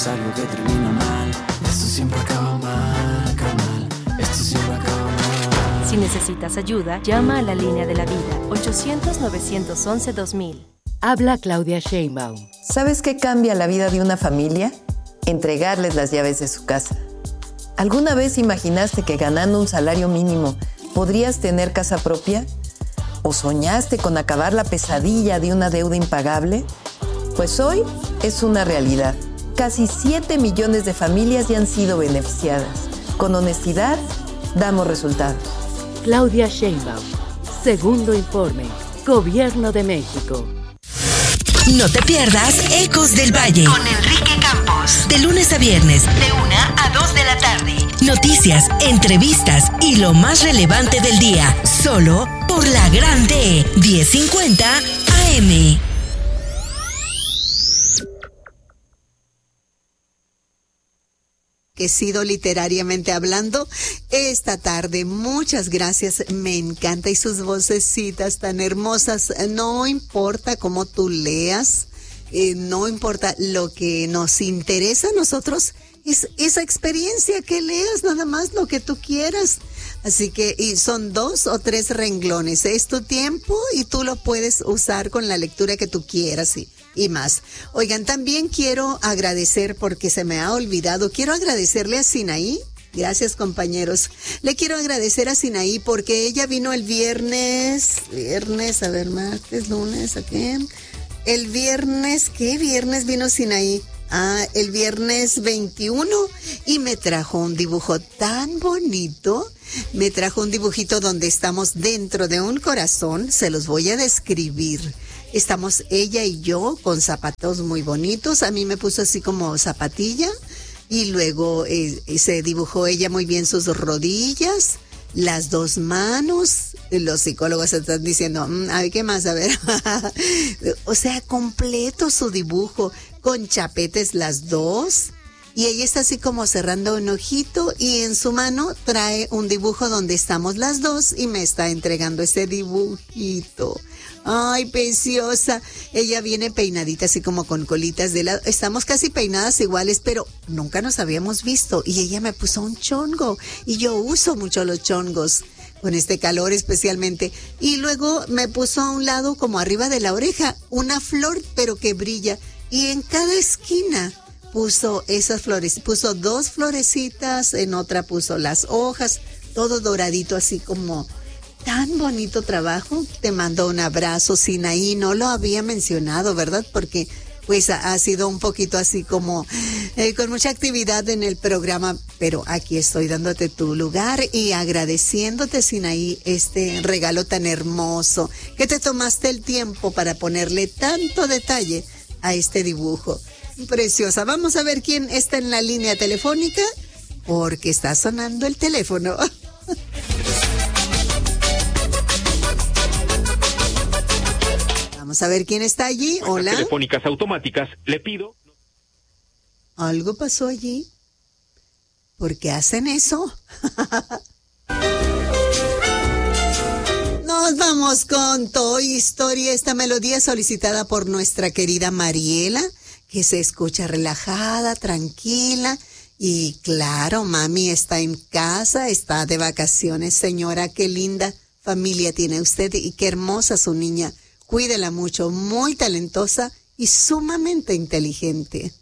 es algo que termina mal. Esto siempre acaba mal, carnal. Esto siempre acaba mal. Si necesitas ayuda, llama a la línea de la vida, 800-911-2000. Habla Claudia Sheinbaum. ¿Sabes qué cambia la vida de una familia? Entregarles las llaves de su casa. ¿Alguna vez imaginaste que ganando un salario mínimo podrías tener casa propia? ¿O soñaste con acabar la pesadilla de una deuda impagable? Pues hoy es una realidad. Casi 7 millones de familias ya han sido beneficiadas. Con honestidad, damos resultados. Claudia Sheinbaum. Segundo informe. Gobierno de México. No te pierdas Ecos del Valle con Enrique Campos. De lunes a viernes, de 1 a 2 de la tarde. Noticias, entrevistas y lo más relevante del día. Solo por la Grande 1050 AM. Que he sido literariamente hablando esta tarde. Muchas gracias, me encanta, y sus vocecitas tan hermosas. No importa cómo tú leas, no importa, lo que nos interesa a nosotros es esa experiencia, que leas nada más lo que tú quieras. Así que, y son 2 o 3 renglones, es tu tiempo y tú lo puedes usar con la lectura que tú quieras y más. Oigan, también quiero agradecer, porque se me ha olvidado, quiero agradecerle a Sinaí. Gracias, compañeros. Le quiero agradecer a Sinaí porque ella vino el viernes, martes, lunes, ¿a qué? El viernes, ¿qué viernes vino Sinaí? El viernes 21, y me trajo un dibujo tan bonito. Me trajo un dibujito donde estamos dentro de un corazón. Se los voy a describir. Estamos ella y yo con zapatos muy bonitos. A mí me puso así como zapatilla, y luego se dibujó ella muy bien sus rodillas, las 2 manos. Los psicólogos están diciendo, a ver, ¿qué más? A ver. O sea, completo su dibujo, con chapetes las 2. Y ella está así como cerrando un ojito, y en su mano trae un dibujo donde estamos las 2 y me está entregando ese dibujito. Ay, preciosa. Ella viene peinadita así como con colitas de lado. Estamos casi peinadas iguales, pero nunca nos habíamos visto. Y ella me puso un chongo, y yo uso mucho los chongos con este calor especialmente. Y luego me puso a un lado, como arriba de la oreja, una flor, pero que brilla. Y en cada esquina puso esas flores, puso 2 florecitas, en otra puso las hojas, todo doradito, así como tan bonito trabajo. Te mando un abrazo, Sinaí. No lo había mencionado, ¿verdad? Porque pues ha sido un poquito así como con mucha actividad en el programa, pero aquí estoy dándote tu lugar y agradeciéndote, Sinaí, este regalo tan hermoso, que te tomaste el tiempo para ponerle tanto detalle a este dibujo. Preciosa. Vamos a ver quién está en la línea telefónica, porque está sonando el teléfono. Vamos a ver quién está allí. Hola. Telefónicas automáticas, le pido. ¿Algo pasó allí? ¿Por qué hacen eso? Nos vamos con Toy Story, esta melodía solicitada por nuestra querida Mariela, que se escucha relajada, tranquila. Y claro, mami está en casa, está de vacaciones. Señora, qué linda familia tiene usted y qué hermosa su niña. Cuídela mucho, muy talentosa y sumamente inteligente.